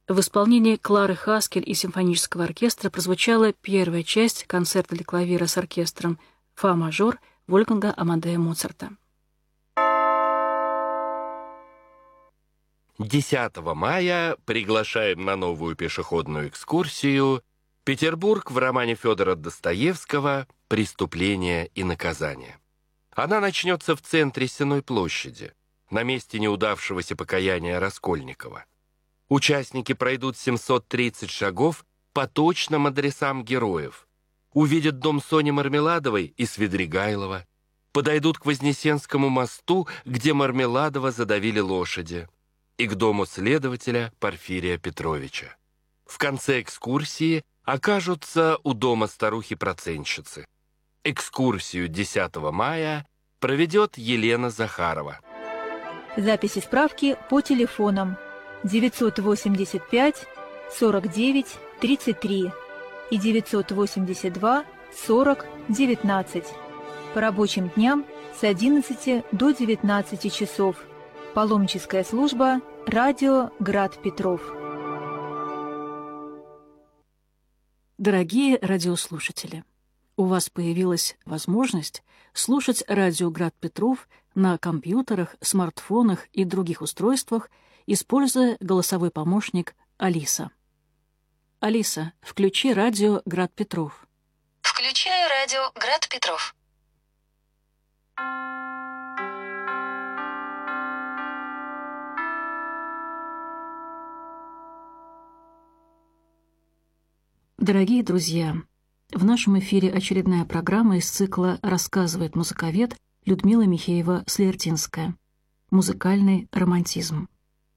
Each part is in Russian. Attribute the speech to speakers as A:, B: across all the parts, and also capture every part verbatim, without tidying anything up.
A: В исполнении Клары Хаскель и симфонического оркестра прозвучала первая часть концерта для клавира с оркестром «Фа-мажор» Вольфганга Амадея Моцарта.
B: десятого мая приглашаем на новую пешеходную экскурсию «Петербург» в романе Федора Достоевского «Преступление и наказание». Она начнется в центре Сенной площади, на месте неудавшегося покаяния Раскольникова. Участники пройдут семьсот тридцать шагов по точным адресам героев, увидят дом Сони Мармеладовой и Свидригайлова, подойдут к Вознесенскому мосту, где Мармеладова задавили лошади, и к дому следователя Порфирия Петровича. В конце экскурсии окажутся у дома старухи-процентщицы. Экскурсию десятого мая проведет Елена Захарова.
C: Записи справки по телефонам девятьсот восемьдесят пять сорок девять тридцать три и девятьсот восемьдесят два сорок девятнадцать. По рабочим дням с одиннадцати до девятнадцати часов. Паломническая служба «Радио Град Петров».
A: Дорогие радиослушатели, у вас появилась возможность слушать радио Град Петров на компьютерах, смартфонах и других устройствах, используя голосовой помощник Алиса. Алиса, включи радио Град Петров.
D: Включаю радио Град Петров.
A: Дорогие друзья, в нашем эфире очередная программа из цикла «Рассказывает музыковед» Людмила Михеева-Слертинская. Музыкальный романтизм.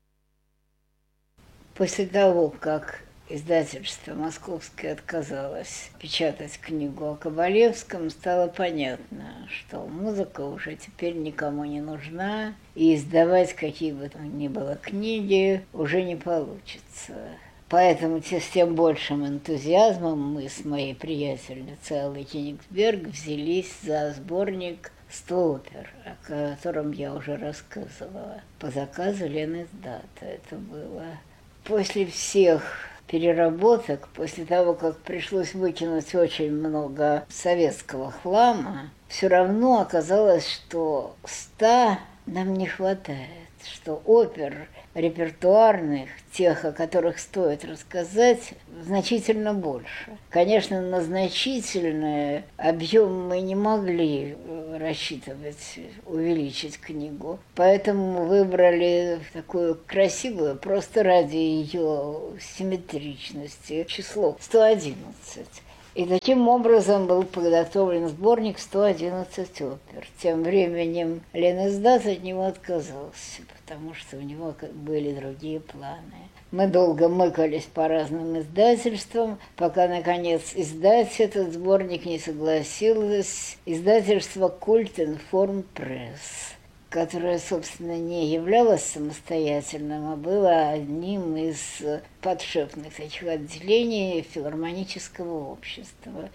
E: После того, как издательство московское отказалось печатать книгу о Кабалевском, стало понятно, что музыка уже теперь никому не нужна, и издавать какие бы то ни было книги уже не получится. Поэтому с тем большим энтузиазмом мы с моей приятельницей Аллой Кенигсберг взялись за сборник «сто опер», о котором я уже рассказывала, по заказу Ленэсдата это было. После всех переработок, после того, как пришлось выкинуть очень много советского хлама, все равно оказалось, что ста нам не хватает, что опер репертуарных, тех, о которых стоит рассказать, значительно больше. Конечно, на значительный объем мы не могли рассчитывать, увеличить книгу. Поэтому мы выбрали такую красивую, просто ради ее симметричности, число сто одиннадцать. И таким образом был подготовлен сборник «сто одиннадцать опер». Тем временем Ленэсдат от него отказался, потому что у него были другие планы. Мы долго мыкались по разным издательствам, пока, наконец, издать этот сборник не согласилось издательство «Культинформ Пресс», которое, собственно, не являлось самостоятельным, а было одним из подшефных таких отделений филармонического общества.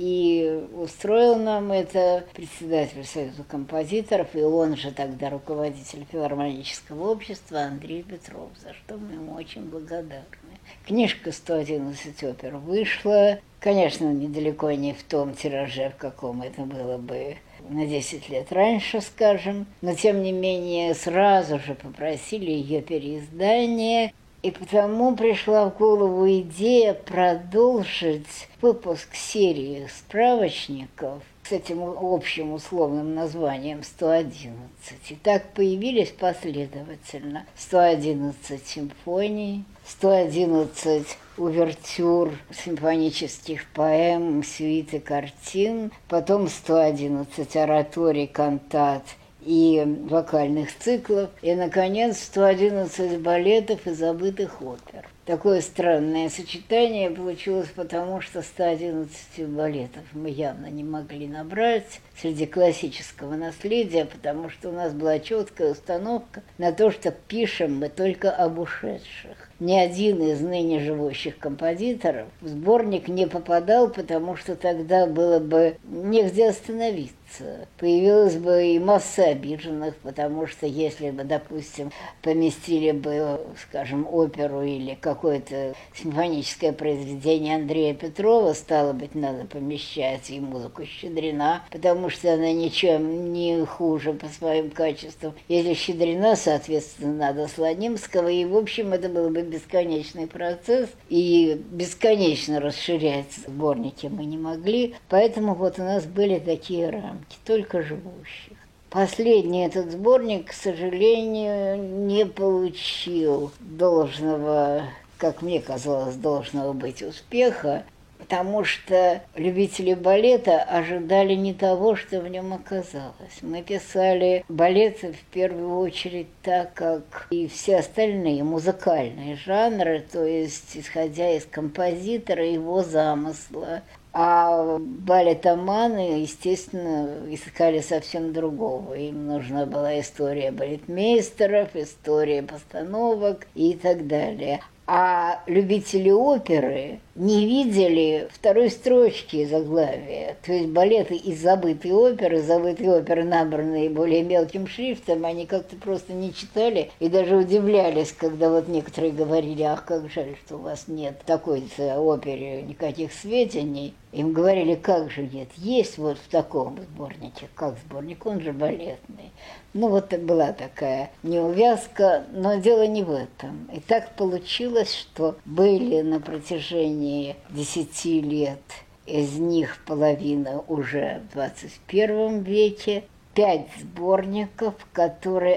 E: И устроил нам это председатель Союза композиторов, и он же тогда руководитель филармонического общества Андрей Петров, за что мы ему очень благодарны. Книжка «сто одиннадцать опер» вышла, конечно, недалеко не в том тираже, в каком это было бы на десять лет раньше, скажем, но тем не менее сразу же попросили ее переиздания, и потому пришла в голову идея продолжить выпуск серии справочников с этим общим условным названием «сто одиннадцать». И так появились последовательно сто одиннадцать симфоний, сто одиннадцать увертюр, симфонических поэм, сюит и картин, потом сто одиннадцать ораторий, кантат и вокальных циклов, и, наконец, сто одиннадцать балетов и забытых опер. Такое странное сочетание получилось, потому что сто одиннадцать балетов мы явно не могли набрать среди классического наследия, потому что у нас была четкая установка на то, что пишем мы только об ушедших. Ни один из ныне живущих композиторов в сборник не попадал, потому что тогда было бы негде остановиться. кажется. Появилась бы и масса обиженных, потому что если бы, допустим, поместили бы, скажем, оперу или какое-то симфоническое произведение Андрея Петрова, стало быть, надо помещать и музыку Щедрина, потому что она ничем не хуже по своим качествам. Если Щедрина, соответственно, надо Слонимского, и, в общем, это был бы бесконечный процесс, и бесконечно расширять сборники мы не могли, поэтому вот у нас были такие рамки, только живущих. Последний этот сборник, к сожалению, не получил должного, как мне казалось, должного быть успеха, потому что любители балета ожидали не того, что в нем оказалось. Мы писали балеты в первую очередь так, как и все остальные музыкальные жанры, то есть исходя из композитора, его замысла. А балетоманы, естественно, искали совсем другого. Им нужна была история балетмейстеров, история постановок и так далее. А любители оперы не видели второй строчки заглавия. То есть балеты из забытой оперы, забытые оперы, набранные более мелким шрифтом, они как-то просто не читали и даже удивлялись, когда вот некоторые говорили: ах, как жаль, что у вас нет в такой-то опере никаких сведений. Им говорили: как же нет, есть вот в таком сборнике, как сборник, он же балетный. Ну вот была такая неувязка, но дело не в этом. И так получилось, что были на протяжении десяти лет, из них половина уже в двадцать первом веке, пять сборников, которые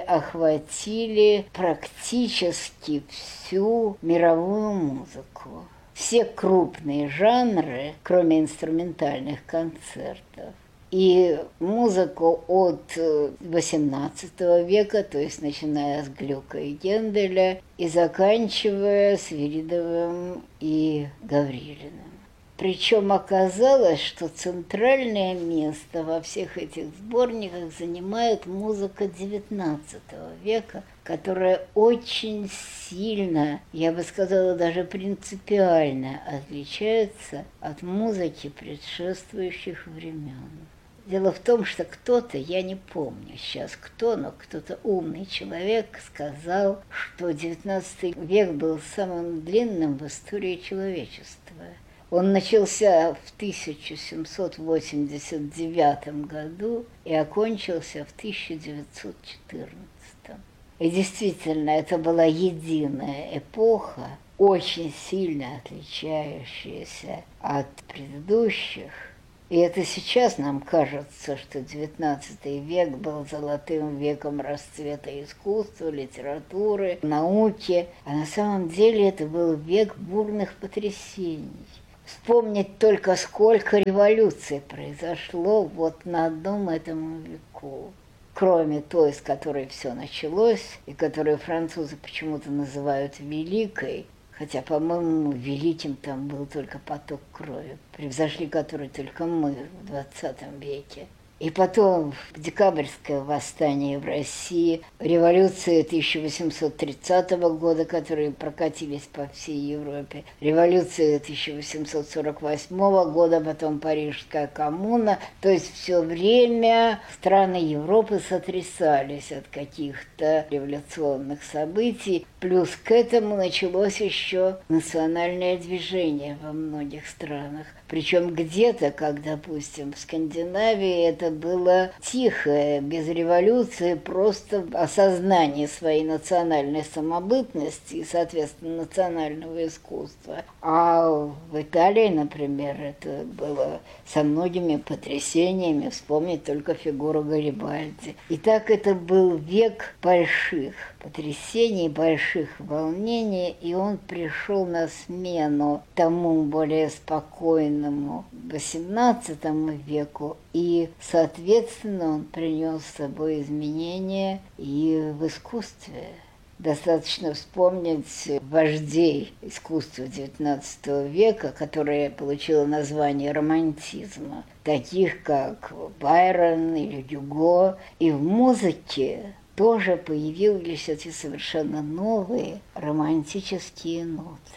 E: охватили практически всю мировую музыку. Все крупные жанры, кроме инструментальных концертов. И музыку от восемнадцатого века, то есть начиная с Глюка и Генделя, и заканчивая Свиридовым и Гаврилиным. Причем оказалось, что центральное место во всех этих сборниках занимает музыка девятнадцатого века, которая очень сильно, я бы сказала, даже принципиально отличается от музыки предшествующих времен. Дело в том, что кто-то, я не помню сейчас кто, но кто-то умный человек сказал, что девятнадцатый век был самым длинным в истории человечества. Он начался в тысяча семьсот восемьдесят девятом году и окончился в тысяча девятьсот четырнадцатом. И действительно, это была единая эпоха, очень сильно отличающаяся от предыдущих. И это сейчас нам кажется, что девятнадцатый век был золотым веком расцвета искусства, литературы, науки, а на самом деле это был век бурных потрясений. Вспомнить только, сколько революций произошло вот на одном этом веку. Кроме той, с которой все началось, и которую французы почему-то называют «великой», хотя, по-моему, великим там был только поток крови, превзошли который только мы в двадцатом веке. И потом декабрьское восстание в России, революция тысяча восемьсот тридцатого года, которые прокатились по всей Европе, революция тысяча восемьсот сорок восьмого года, потом Парижская коммуна. То есть все время страны Европы сотрясались от каких-то революционных событий. Плюс к этому началось еще национальное движение во многих странах. Причем где-то, как, допустим, в Скандинавии, это было тихое, без революции, просто осознание своей национальной самобытности и, соответственно, национального искусства. А в Италии, например, это было со многими потрясениями, вспомнить только фигуру Гарибальди. И так это был век больших потрясений, больших волнений, и он пришел на смену тому более спокойному восемнадцатому веку, и, соответственно, он принес с собой изменения и в искусстве. Достаточно вспомнить вождей искусства девятнадцатого века, которое получило название романтизма, таких как Байрон или Гюго, и в музыке тоже появились эти совершенно новые романтические ноты.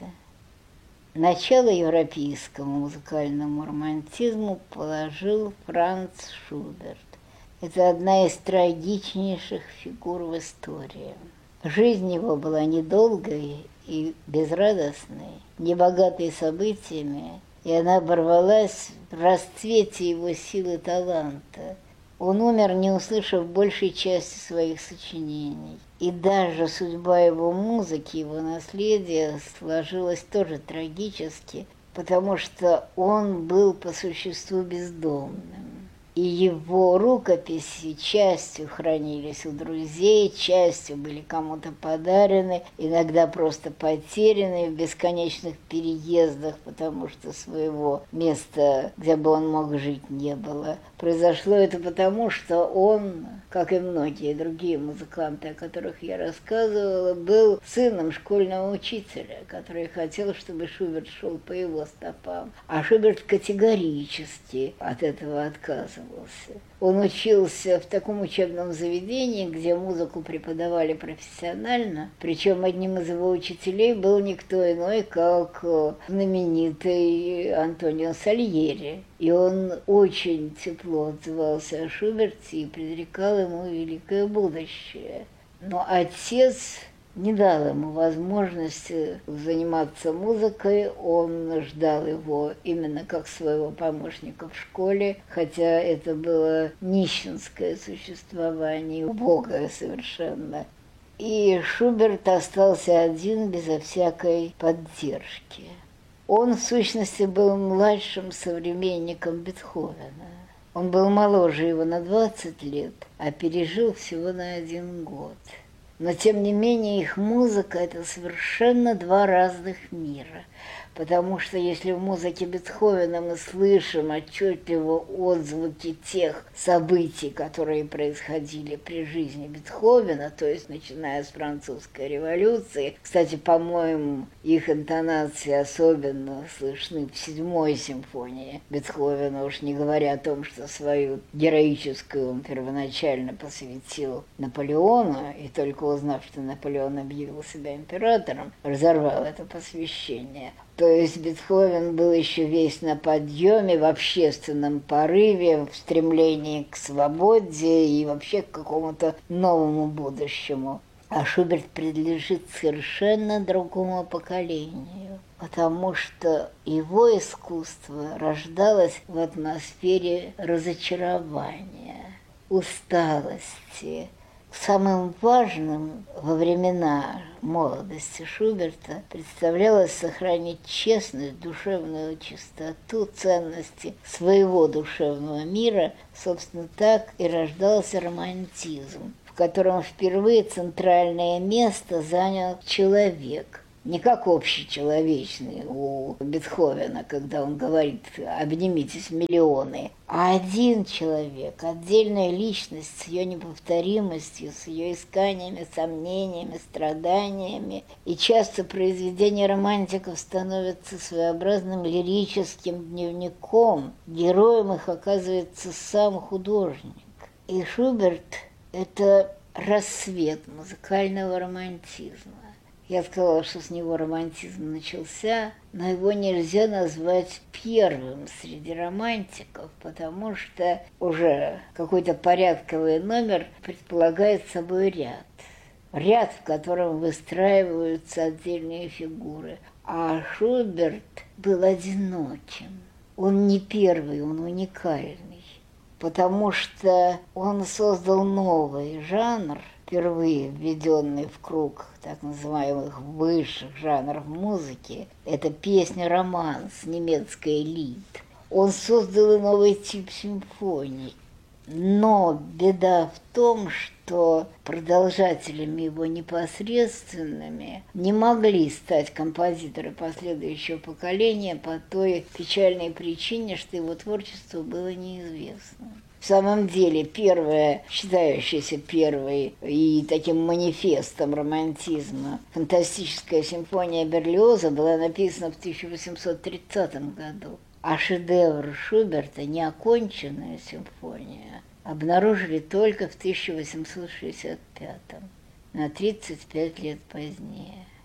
E: Начало европейскому музыкальному романтизму положил Франц Шуберт. это одна из трагичнейших фигур в истории. Жизнь его была недолгой и безрадостной, небогатой событиями, и она оборвалась в расцвете его силы и таланта. Он умер, не услышав большей части своих сочинений. И даже судьба его музыки, его наследия сложилась тоже трагически, потому что он был по существу бездомным. И его рукописи частью хранились у друзей, частью были кому-то подарены, иногда просто потеряны в бесконечных переездах, потому что своего места, где бы он мог жить, не было. Произошло это потому, что он, как и многие другие музыканты, о которых я рассказывала, был сыном школьного учителя, который хотел, чтобы Шуберт шел по его стопам. А Шуберт категорически от этого отказывался. Он учился в таком учебном заведении, где музыку преподавали профессионально, причем одним из его учителей был никто иной, как знаменитый Антонио Сальери. И он очень тепло отзывался о Шуберте и предрекал ему великое будущее. Но отец не дал ему возможности заниматься музыкой, он ждал его именно как своего помощника в школе, хотя это было нищенское существование, убогое совершенно. И Шуберт остался один безо всякой поддержки. Он, в сущности, был младшим современником Бетховена. Он был моложе его на двадцать лет, а пережил всего на один год. Но, тем не менее, их музыка – это совершенно два разных мира. Потому что если в музыке Бетховена мы слышим отчетливо отзвуки тех событий, которые происходили при жизни Бетховена, то есть начиная с французской революции, кстати, по-моему, их интонации особенно слышны в седьмой симфонии Бетховена, уж не говоря о том, что свою героическую он первоначально посвятил Наполеону, и только узнав, что Наполеон объявил себя императором, разорвал это посвящение. То есть Бетховен был еще весь на подъеме, в общественном порыве, в стремлении к свободе и вообще к какому-то новому будущему. А Шуберт принадлежит совершенно другому поколению, потому что его искусство рождалось в атмосфере разочарования, усталости. Самым важным во времена молодости Шуберта представлялось сохранить честность, душевную чистоту, ценности своего душевного мира. Собственно, так и рождался романтизм, в котором впервые центральное место занял человек. Не как общечеловечный у Бетховена, когда он говорит «обнимитесь миллионы», а один человек, отдельная личность с ее неповторимостью, с ее исканиями, сомнениями, страданиями. И часто произведения романтиков становятся своеобразным лирическим дневником. Героем их оказывается сам художник. И Шуберт – это рассвет музыкального романтизма. Я сказала, что с него романтизм начался, но его нельзя назвать первым среди романтиков, потому что уже какой-то порядковый номер предполагает собой ряд. Ряд, в котором выстраиваются отдельные фигуры. А Шуберт был одиноким. Он не первый, он уникальный, потому что он создал новый жанр, впервые введенный в круг так называемых высших жанров музыки, это песня-романс, немецкая Лид. Он создал и новый тип симфоний. Но беда в том, что продолжателями его непосредственными не могли стать композиторы последующего поколения по той печальной причине, что его творчество было неизвестно. В самом деле, первая, считающаяся первой и таким манифестом романтизма, фантастическая симфония Берлиоза была написана в тысяча восемьсот тридцатом году, а шедевр Шуберта, неоконченная симфония, обнаружили только в тысяча восемьсот шестьдесят пятом, на тридцать пять лет позднее.